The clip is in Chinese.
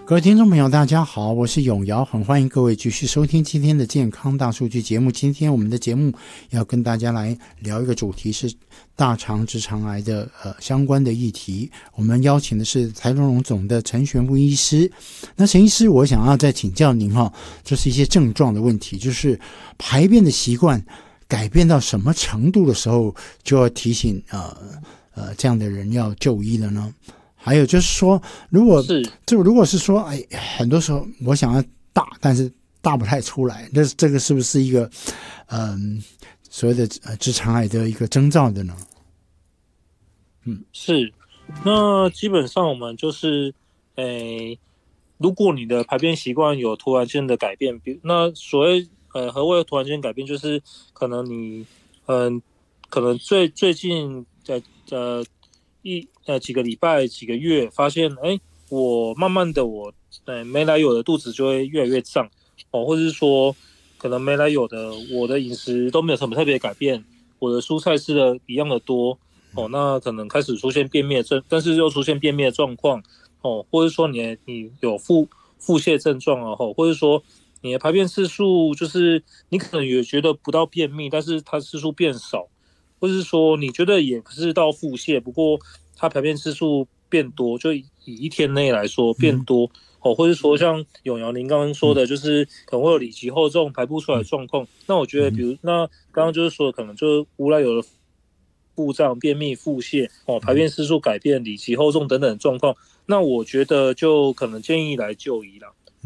各位听众朋友大家好，我是永尧，很欢迎各位继续收听今天的健康大数据节目。今天我们的节目要跟大家来聊一个主题，是大肠直肠癌的相关的议题。我们邀请的是台中荣总的陈玄富医师。那陈医师，我想要再请教您这是一些症状的问题，就是排便的习惯改变到什么程度的时候，就要提醒这样的人要就医了呢？还有就是说，如果是说，很多时候我想要大，但是大不太出来，这个是不是一个所谓的直肠癌的一个征兆的呢？ 是。那基本上我们就是，如果你的排便习惯有突然间的改变，那所谓何谓突然间改变，就是可能你可能最近几个礼拜几个月发现，我慢慢的没来由的肚子就会越来越胀或者是说可能没来由的我的饮食都没有什么特别改变，我的蔬菜吃的一样的多那可能开始出现便秘但是又出现便秘的状况或者说你有腹泻症状或者说你的排便次数就是你可能也觉得不到便秘，但是它次数变少，或是说你觉得也不是到腹泻，不过它排便次数变多，就以一天内来说变多或者说像永尧您刚刚说的，就是可能会有里急后重排不出来的状况。那我觉得，比如那刚刚就是说，可能就是无来由的腹胀、便秘、腹泻排便次数改变、里急后重等等的状况，那我觉得就可能建议来就医啦。